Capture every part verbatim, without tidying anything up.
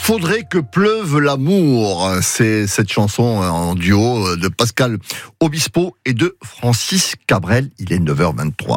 faudrait que pleuve l'amour. C'est cette chanson en duo de Pascal Obispo et de Francis Cabrel. Il est neuf heures vingt-trois.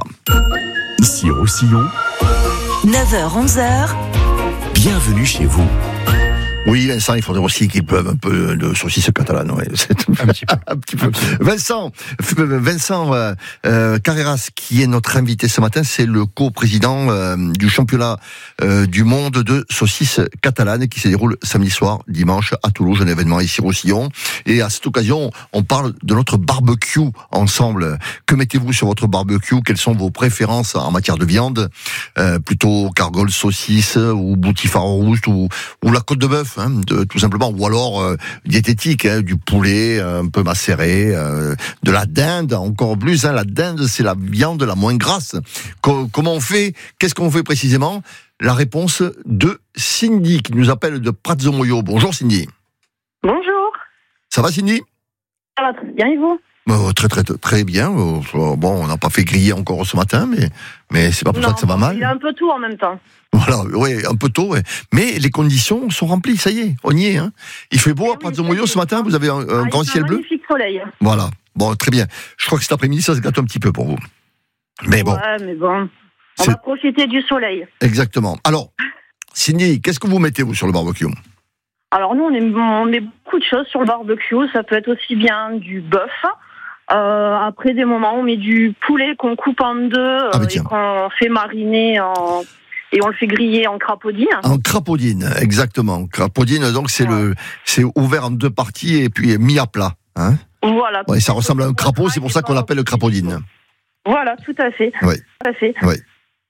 Ici Roussillon, neuf heures onze, bienvenue chez vous. Oui, Vincent, il faudrait aussi qu'il pleuve un peu de saucisses catalanes. Ouais. Un petit peu. un petit peu. Vincent, Vincent euh, euh, Carreras, qui est notre invité ce matin, c'est le co-président euh, du championnat euh, du monde de saucisses catalanes qui se déroule samedi soir, dimanche à Toulouse, un événement ici au Roussillon. Et à cette occasion, on parle de notre barbecue ensemble. Que mettez-vous sur votre barbecue? Quelles sont vos préférences en matière de viande? euh, Plutôt cargol, saucisse ou boutifare rouge ou, ou la côte de bœuf? Hein, de, tout simplement, ou alors euh, diététique, hein, du poulet euh, un peu macéré, euh, de la dinde, encore plus, hein, la dinde c'est la viande la moins grasse. Co- comment on fait? Qu'est-ce qu'on fait précisément? La réponse de Cindy, qui nous appelle de Pratzomoyo. Bonjour Cindy. Bonjour. Ça va Cindy? Ça va très bien et vous? euh, Très très très bien. Euh, bon, on n'a pas fait griller encore ce matin, mais, mais c'est pas pour non, ça que ça va mal. Il y a un peu tout en même temps. Voilà, oui, un peu tôt, ouais. Mais les conditions sont remplies, ça y est, on y est. Hein. Il fait beau à Pratzomoyo ce matin, vous avez un, un ah, grand ciel bleu. Un magnifique soleil. Voilà, bon, très bien. Je crois que cet après-midi, ça se gâte un petit peu pour vous. Mais bon. Ouais, mais bon, on c'est... va profiter du soleil. Exactement. Alors, Cindy, qu'est-ce que vous mettez, vous, sur le barbecue? Alors nous, on, est, on met beaucoup de choses sur le barbecue. Ça peut être aussi bien du bœuf. Euh, après des moments, on met du poulet qu'on coupe en deux euh, ah, et qu'on fait mariner en... et on le fait griller en crapaudine. En crapaudine, exactement. Crapaudine, donc c'est ouais. le, c'est ouvert en deux parties et puis mis à plat. Hein, voilà. Ouais, ça ressemble à un crapaud, c'est pour ça qu'on l'appelle crapaudine. Voilà, tout à fait. Oui. Tout à fait. Oui.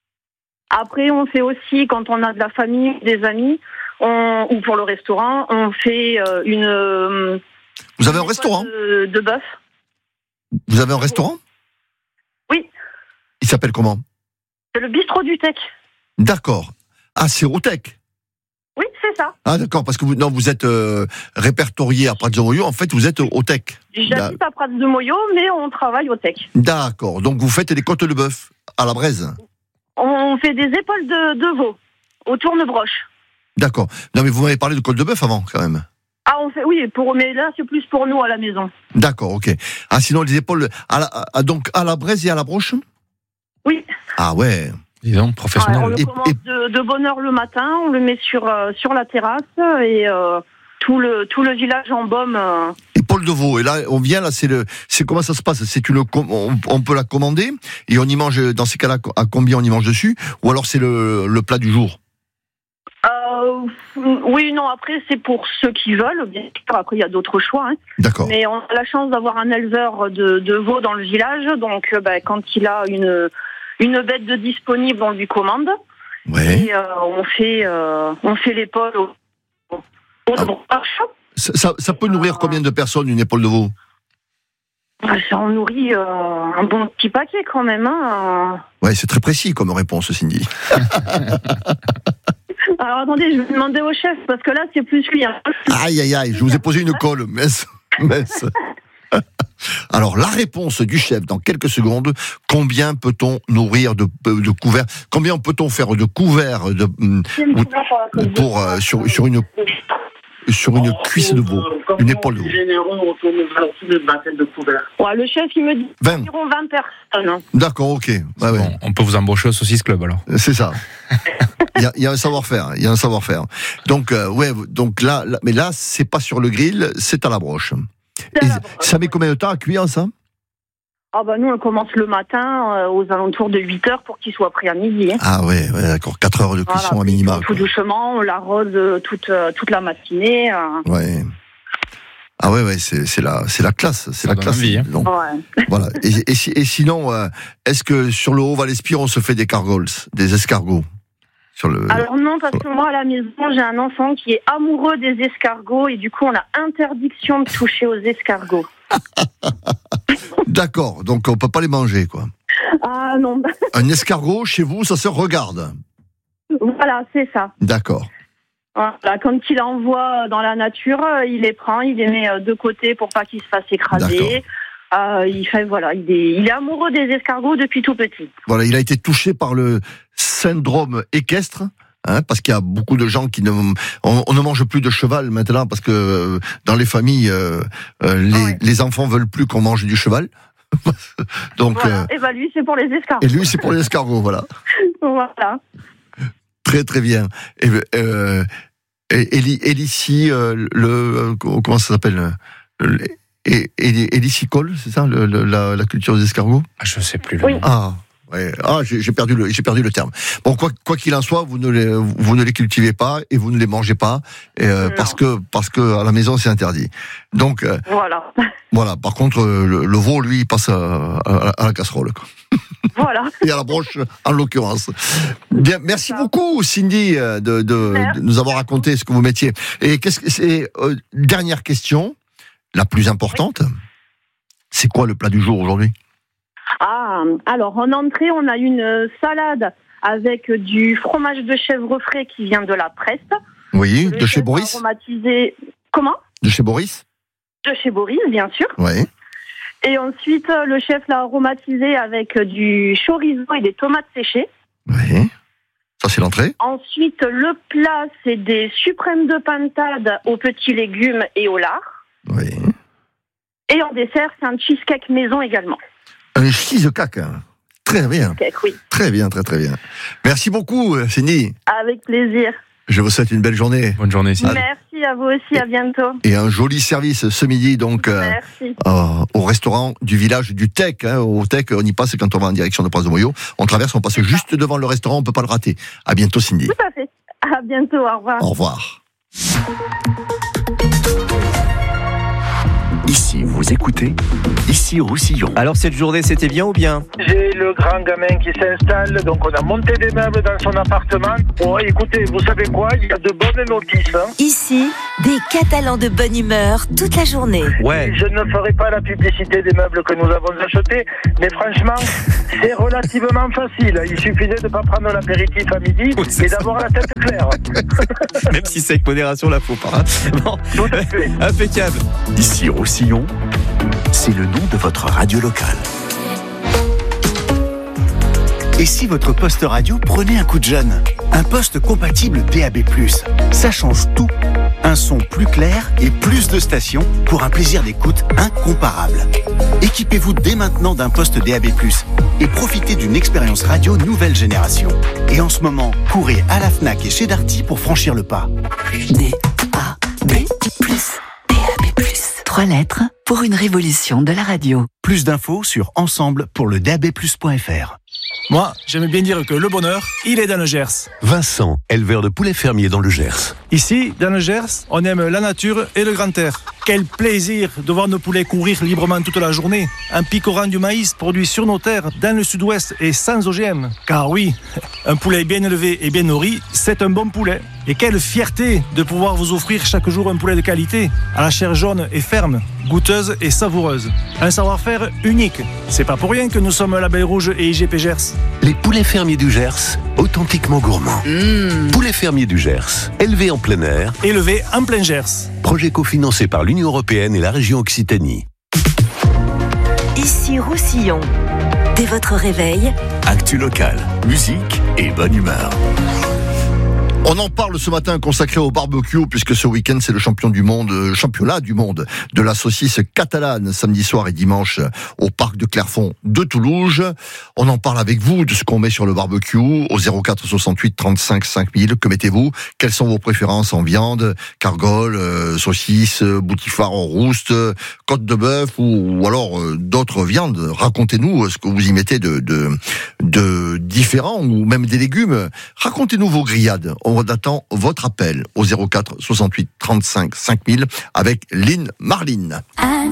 Après, on fait aussi, quand on a de la famille, des amis, on, ou pour le restaurant, on fait euh, une... Euh, Vous avez une un restaurant de, de bœuf. Vous avez un restaurant? Oui. Il s'appelle comment? C'est le bistrot du Tech. D'accord. Ah, c'est au Tech? Oui, c'est ça. Ah, d'accord, parce que vous, non, vous êtes euh, répertorié à Pratzomoyo, en fait, vous êtes au Tech. J'habite à Pratzomoyo, mais on travaille au Tech. D'accord, donc vous faites des côtes de bœuf à la braise? On fait des épaules de, de veau, au tourne-broche. D'accord. Non, mais vous m'avez parlé de côtes de bœuf avant, quand même. Ah, on fait, oui, pour, mais là, c'est plus pour nous à la maison. D'accord, ok. Ah, sinon, les épaules, à la, à, donc à la braise et à la broche? Oui. Ah ouais. Disons, professionnel. Ouais, on le et, commence et... De, de bonne heure le matin, on le met sur, euh, sur la terrasse et euh, tout, le, tout le village embaume. Euh... Épaule de veau. Et là, on vient, là, c'est le, c'est comment ça se passe? C'est une, on, on peut la commander et on y mange, dans ces cas-là, à combien on y mange dessus? Ou alors c'est le, le plat du jour? Euh, oui, non, après, c'est pour ceux qui veulent, bien sûr. Après, il y a d'autres choix. Hein. D'accord. Mais on a la chance d'avoir un éleveur de, de veaux dans le village. Donc, euh, bah, quand il a une, une bête de disponible, on lui commande. Ouais. Et euh, on fait, euh, on fait l'épaule au, au ah. ça, ça, ça peut nourrir euh, combien de personnes, une épaule de veau? Ça en nourrit euh, un bon petit paquet, quand même. Hein. Ouais, c'est très précis comme réponse, Cindy. Alors attendez, je vais demander au chef, parce que là, c'est plus lui. Hein. Aïe, aïe, aïe, je vous ai posé une colle, messe, messe. Alors, la réponse du chef, dans quelques secondes, combien peut-on nourrir de, de couverts? Combien peut-on faire de couverts de, ou, pour, euh, sur, sur une, sur une cuisse de veau, une épaule de veau? Ouais, le chef, il me dit vingt. Environ vingt personnes. D'accord, ok. Ouais, ouais. Bon, on peut vous embaucher au Saucisse Club, alors. C'est ça. Il y, a, il y a un savoir-faire, il y a un savoir-faire. Donc, euh, ouais, donc là, là, mais là, c'est pas sur le grill, c'est à la broche. Et la broche. Ça met combien de temps à cuire, ça? Ah bah nous, on commence le matin euh, aux alentours de huit heures pour qu'il soit prêt à midi. Hein. Ah ouais, ouais, d'accord, quatre heures de cuisson voilà, à minima. Tout doucement, on l'arrose toute, euh, toute la matinée. Euh. Ouais. Ah ouais, ouais, c'est, c'est, la, c'est la classe, c'est ça la classe. Envie, hein. Donc, ouais. Voilà. Et, et, et sinon, euh, est-ce que sur le Haut-Val-Espire, on se fait des cargols, des escargots? Sur le... Alors non, parce que moi, à la maison, j'ai un enfant qui est amoureux des escargots et du coup, on a interdiction de toucher aux escargots. D'accord, donc on peut pas les manger, quoi. Ah non. Un escargot, chez vous, ça se regarde? Voilà, c'est ça. D'accord. Voilà, quand il envoie dans la nature, il les prend, il les met de côté pour pas qu'ils se fassent écraser. Euh, il fait voilà, il est, il est amoureux des escargots depuis tout petit. Voilà, il a été touché par le syndrome équestre hein, parce qu'il y a beaucoup de gens qui ne, on, on ne mange plus de cheval maintenant parce que euh, dans les familles, euh, euh, les, Ouais. les enfants veulent plus qu'on mange du cheval. Donc, Voilà. euh, Et bah lui, c'est pour les escargots. et lui, c'est pour les escargots, voilà. Voilà. Très très bien. Et, euh, et, Élie- Élicie, euh, le, euh, comment ça s'appelle le, et, et, Élicicole, c'est ça, le, le, la, la culture des escargots? Ah, je sais plus le Oui. nom. Ah, ouais. Ah, j'ai j'ai perdu le, j'ai perdu le terme. Bon, quoi, quoi qu'il en soit, vous ne les, vous ne les cultivez pas et vous ne les mangez pas, et, euh, Non. parce que, parce que à la maison c'est interdit. Donc, euh, Voilà. voilà. Par contre, euh, le, le veau, lui, il passe à, à, à la casserole, quoi. Voilà. Et à la broche, en l'occurrence. Bien, merci Ça. beaucoup, Cindy, euh, de, de, Merci. de nous avoir raconté ce que vous mettiez. Et qu'est-ce que c'est euh, dernière question, la plus importante. C'est quoi le plat du jour aujourd'hui? Ah, alors en entrée, on a une euh, salade avec du fromage de chèvre frais qui vient de la Preste. Oui, Le de chez chef a Boris. aromatisé... Comment? De chez Boris. De chez Boris, bien sûr. Oui. Et ensuite, euh, le chef l'a aromatisé avec euh, du chorizo et des tomates séchées. Oui. Ça c'est l'entrée. Ensuite, le plat, c'est des suprêmes de pintade aux petits légumes et au lard. Oui. Et en dessert, c'est un cheesecake maison également. Un cheesecake. Hein. Très bien. Cheesecake, oui. Très bien, très très bien. Merci beaucoup, Cindy. Avec plaisir. Je vous souhaite une belle journée. Bonne journée, Cindy. Merci à vous aussi, à bientôt. Et un joli service ce midi, donc, euh, Merci. euh, au restaurant du village du Tech. Hein. Au Tech, on y passe quand on va en direction de Pras de Moyo. On traverse, on passe juste devant le restaurant, on peut pas le rater. À bientôt, Cindy. Tout à fait. À bientôt, au revoir. Au revoir. Ici, vous écoutez Ici Roussillon. Alors cette journée, c'était bien ou bien? J'ai le grand gamin qui s'installe, donc on a monté des meubles dans son appartement. Bon, écoutez, vous savez quoi? Il y a de bonnes notices. Hein. Ici, des Catalans de bonne humeur toute la journée. Ouais. Je ne ferai pas la publicité des meubles que nous avons achetés, mais franchement, c'est relativement facile. Il suffisait de ne pas prendre l'apéritif à midi Oui, c'est et ça. d'avoir la tête claire. Même si c'est avec modération, la faut pas. Hein. Bon, Tout à fait. impeccable. Ici Roussillon, c'est le nom de votre radio locale. Et si votre poste radio prenait un coup de jeune? Un poste compatible D A B plus, ça change tout. Un son plus clair et plus de stations pour un plaisir d'écoute incomparable. Équipez-vous dès maintenant d'un poste D A B plus et profitez d'une expérience radio nouvelle génération. Et en ce moment, courez à la Fnac et chez Darty pour franchir le pas. D A B plus. D A B plus. Trois lettres pour une révolution de la radio. Plus d'infos sur ensemble pour le D A B plus point F R. Moi, j'aime bien dire que le bonheur, il est dans le Gers. Vincent, éleveur de poulets fermiers dans le Gers. Ici, dans le Gers, on aime la nature et le grand air. Quel plaisir de voir nos poulets courir librement toute la journée, en picorant du maïs produit sur nos terres, dans le sud-ouest et sans O G M. Car oui, un poulet bien élevé et bien nourri, c'est un bon poulet. Et quelle fierté de pouvoir vous offrir chaque jour un poulet de qualité, à la chair jaune et ferme, goûteuse et savoureuse. Un savoir-faire unique. C'est pas pour rien que nous sommes Label Rouge et I G P Gers. Les poulets fermiers du Gers, authentiquement gourmands. Poulets fermiers du Gers, élevés en plein air, Élevé en plein Gers. projet cofinancé par l'Union européenne et la région Occitanie. Ici Roussillon. Dès votre réveil, Actu locale, musique et bonne humeur. On en parle ce matin consacré au barbecue puisque ce week-end c'est le champion du monde, euh, championnat du monde de la saucisse catalane samedi soir et dimanche au parc de Clairefonds de Toulouse. On en parle avec vous de ce qu'on met sur le barbecue au zéro quatre soixante-huit trente-cinq cinq mille. Que mettez-vous? Quelles sont vos préférences en viande? Cargol, euh, saucisse, boutifard en rouste, côte de bœuf ou, ou alors euh, d'autres viandes. Racontez-nous ce que vous y mettez de, de, de différents ou même des légumes. Racontez-nous vos grillades. On attend votre appel au zéro quatre soixante-huit trente-cinq cinq mille avec Lynn Marline.